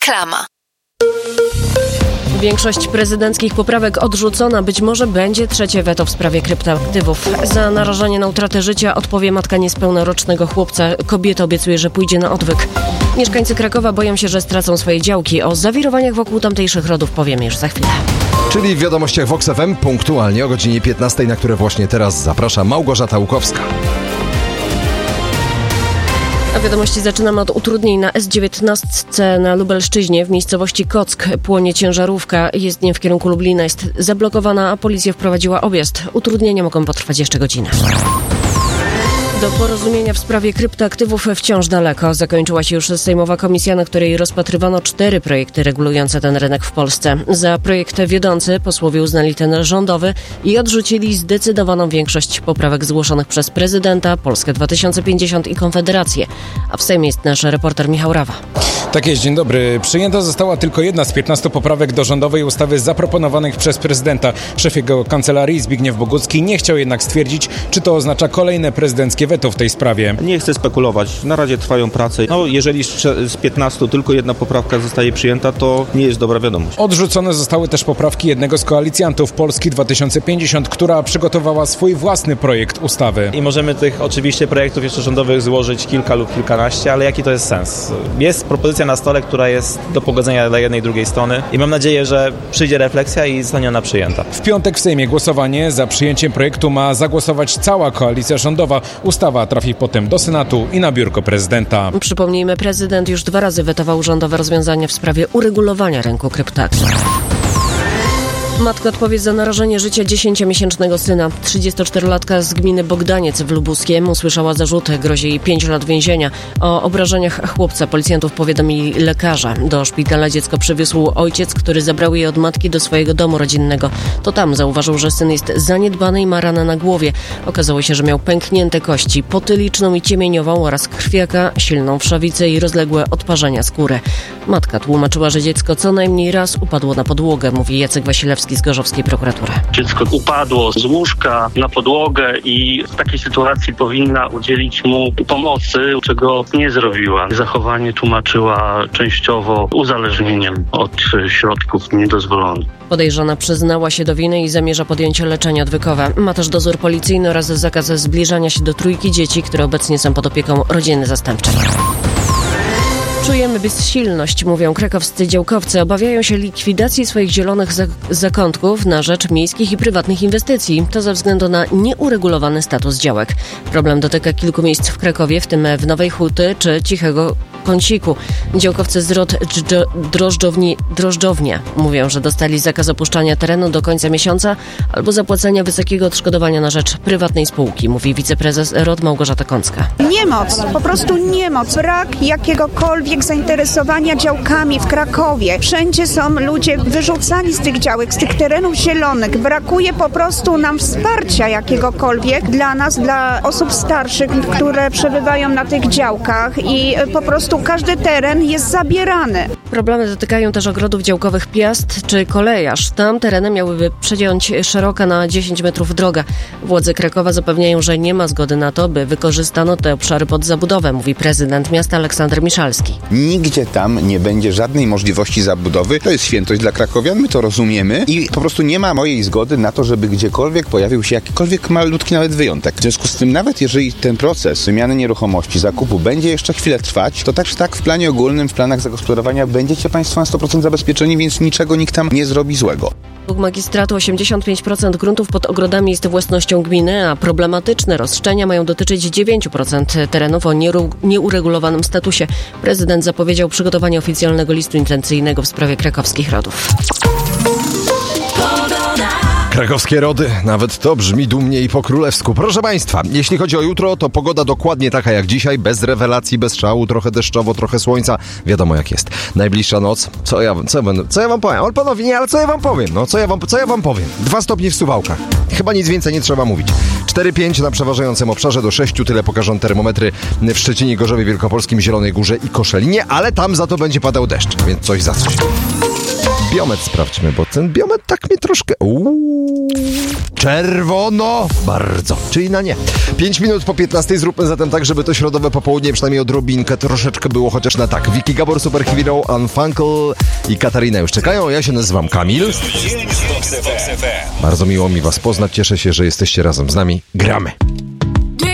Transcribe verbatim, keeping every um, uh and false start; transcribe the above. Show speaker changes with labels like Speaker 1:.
Speaker 1: Reklama.
Speaker 2: Większość prezydenckich poprawek odrzucona. Być może będzie trzecie weto w sprawie kryptoaktywów. Za narażanie na utratę życia odpowie matka niespełnorocznego chłopca. Kobieta obiecuje, że pójdzie na odwyk. Mieszkańcy Krakowa boją się, że stracą swoje działki. O zawirowaniach wokół tamtejszych rodów powiemy już za chwilę.
Speaker 3: Czyli w wiadomościach Vox F M punktualnie o godzinie piętnastej, na które właśnie teraz zaprasza Małgorzata Łukowska.
Speaker 2: A wiadomości zaczynamy od utrudnień na S dziewiętnaście na Lubelszczyźnie. W miejscowości Kock płonie ciężarówka. Jezdnia w kierunku Lublina jest zablokowana, a policja wprowadziła objazd. Utrudnienia mogą potrwać jeszcze godzinę. Do porozumienia w sprawie kryptoaktywów wciąż daleko. Zakończyła się już sejmowa komisja, na której rozpatrywano cztery projekty regulujące ten rynek w Polsce. Za projekt wiodący posłowie uznali ten rządowy i odrzucili zdecydowaną większość poprawek zgłoszonych przez prezydenta, Polskę dwa tysiące pięćdziesiąt i Konfederację. A w Sejmie jest nasz reporter Michał Rawa.
Speaker 4: Tak jest, dzień dobry. Przyjęta została tylko jedna z piętnastu poprawek do rządowej ustawy zaproponowanych przez prezydenta. Szef jego kancelarii Zbigniew Bogucki nie chciał jednak stwierdzić, czy to oznacza kolejne prezydenckie weto w tej sprawie.
Speaker 5: Nie chcę spekulować. Na razie trwają prace. No, jeżeli z piętnastu tylko jedna poprawka zostaje przyjęta, to nie jest dobra wiadomość.
Speaker 4: Odrzucone zostały też poprawki jednego z koalicjantów, Polski dwa tysiące pięćdziesiąt, która przygotowała swój własny projekt ustawy.
Speaker 5: I możemy tych oczywiście projektów jeszcze rządowych złożyć kilka lub kilkanaście, ale jaki to jest sens? Jest propozycja na stole, która jest do pogodzenia dla jednej i drugiej strony i mam nadzieję, że przyjdzie refleksja i zostanie ona przyjęta.
Speaker 4: W piątek w Sejmie głosowanie za przyjęciem projektu ma zagłosować cała koalicja rządowa. Ustawa trafi potem do Senatu i na biurko prezydenta.
Speaker 2: Przypomnijmy, prezydent już dwa razy wetował rządowe rozwiązania w sprawie uregulowania rynku kryptoaktywów. Matka odpowie za narażenie życia dziesięciomiesięcznego syna. trzydziestoczterolatka z gminy Bogdaniec w Lubuskiem usłyszała zarzuty. Grozi jej pięć lat więzienia. O obrażeniach chłopca policjantów powiadomili lekarza. Do szpitala dziecko przywiózł ojciec, który zabrał je od matki do swojego domu rodzinnego. To tam zauważył, że syn jest zaniedbany i ma ranę na głowie. Okazało się, że miał pęknięte kości potyliczną i ciemieniową oraz krwiaka, silną wszawicę i rozległe odparzenia skóry. Matka tłumaczyła, że dziecko co najmniej raz upadło na podłogę, mówi Jacek Wasilewski z Gorzowskiej Prokuratury.
Speaker 6: Dziecko upadło z łóżka na podłogę i w takiej sytuacji powinna udzielić mu pomocy, czego nie zrobiła. Zachowanie tłumaczyła częściowo uzależnieniem od środków niedozwolonych.
Speaker 2: Podejrzana przyznała się do winy i zamierza podjąć leczenie odwykowe. Ma też dozór policyjny oraz zakaz zbliżania się do trójki dzieci, które obecnie są pod opieką rodziny zastępczej. Czujemy bezsilność, mówią krakowscy działkowcy. Obawiają się likwidacji swoich zielonych zak- zakątków na rzecz miejskich i prywatnych inwestycji. To ze względu na nieuregulowany status działek. Problem dotyka kilku miejsc w Krakowie, w tym w Nowej Huty czy Cichego Kąciku. Działkowcy z Rod Drożdżowni, Drożdżownia mówią, że dostali zakaz opuszczania terenu do końca miesiąca albo zapłacenia wysokiego odszkodowania na rzecz prywatnej spółki, mówi wiceprezes Rod Małgorzata Kącka.
Speaker 7: Niemoc, po prostu niemoc, brak jakiegokolwiek zainteresowania działkami w Krakowie. Wszędzie są ludzie wyrzucani z tych działek, z tych terenów zielonych. Brakuje po prostu nam wsparcia jakiegokolwiek dla nas, dla osób starszych, które przebywają na tych działkach i po prostu każdy teren jest zabierany.
Speaker 2: Problemy dotykają też ogrodów działkowych Piast czy Kolejarz. Tam tereny miałyby przeciąć szeroka na dziesięć metrów droga. Władze Krakowa zapewniają, że nie ma zgody na to, by wykorzystano te obszary pod zabudowę, mówi prezydent miasta Aleksander Miszalski.
Speaker 8: Nigdzie tam nie będzie żadnej możliwości zabudowy. To jest świętość dla krakowian, my to rozumiemy i po prostu nie ma mojej zgody na to, żeby gdziekolwiek pojawił się jakikolwiek malutki nawet wyjątek. W związku z tym, nawet jeżeli ten proces wymiany nieruchomości, zakupu będzie jeszcze chwilę trwać, to tak czy tak w planie ogólnym, w planach zagospodarowania będziecie Państwo na sto procent zabezpieczeni, więc niczego nikt tam nie zrobi złego.
Speaker 2: Według magistratu osiemdziesiąt pięć procent gruntów pod ogrodami jest własnością gminy, a problematyczne roszczenia mają dotyczyć dziewięć procent terenów o nieru- nieuregulowanym statusie. Prezydent zapowiedział przygotowanie oficjalnego listu intencyjnego w sprawie krakowskich rodów.
Speaker 3: Krakowskie rody, nawet to brzmi dumnie i po królewsku. Proszę Państwa, jeśli chodzi o jutro, to pogoda dokładnie taka jak dzisiaj, bez rewelacji, bez szału, trochę deszczowo, trochę słońca. Wiadomo jak jest. Najbliższa noc, co ja, co, co ja wam powiem? Ale panowie, nie, ale co ja wam powiem? No, co ja wam, co ja wam powiem? Dwa stopnie w Suwałkach. Chyba nic więcej nie trzeba mówić. cztery pięć na przeważającym obszarze, do sześciu, tyle pokażą termometry w Szczecinie, Gorzowie Wielkopolskim, Zielonej Górze i Koszalinie, ale tam za to będzie padał deszcz, więc coś za coś. biometr sprawdźmy, bo ten biometr tak mnie troszkę... Uuu, czerwono! Bardzo. Czyli na nie. Pięć minut po piętnastej zróbmy zatem tak, żeby to środowe popołudnie przynajmniej odrobinkę troszeczkę było chociaż na tak. Vicky Gabor, Superhero, Unfunkle i Katarina już czekają. Ja się nazywam Kamil. Bardzo miło mi was poznać. Cieszę się, że jesteście razem z nami. Gramy.